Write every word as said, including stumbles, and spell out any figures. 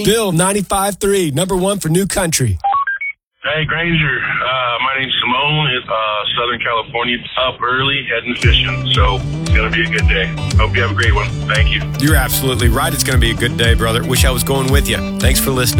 Bill, ninety-five three, number one for New Country. Hey, Granger. Uh, my name's Simone. It's uh, Southern California. Up early, heading fishing. So it's going to be a good day. Hope you have a great one. Thank you. You're absolutely right. It's going to be a good day, brother. Wish I was going with you. Thanks for listening.